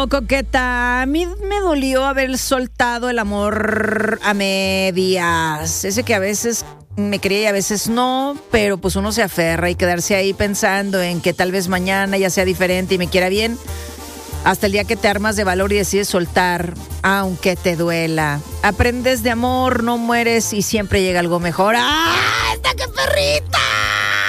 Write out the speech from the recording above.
Bueno, coqueta, a mí me dolió haber soltado el amor a medias. Ese que a veces me quería y a veces no, pero pues uno se aferra y quedarse ahí pensando en que tal vez mañana ya sea diferente y me quiera bien. Hasta el día que te armas de valor y decides soltar, aunque te duela. Aprendes de amor, no mueres y siempre llega algo mejor. ¡Ah! ¡Esta qué perrita!